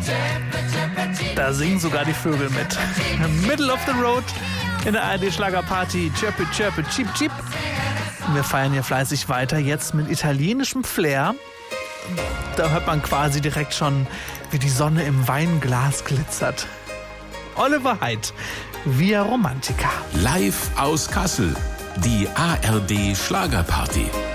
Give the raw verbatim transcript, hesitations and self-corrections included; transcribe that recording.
Da singen sogar die Vögel mit. Middle of the Road in der A R D-Schlagerparty. Chirpy, chirpy, cheep, cheep. Wir feiern hier fleißig weiter, jetzt mit italienischem Flair. Da hört man quasi direkt schon, wie die Sonne im Weinglas glitzert. Oliver Haidt, Via Romantica. Live aus Kassel, die A R D-Schlagerparty.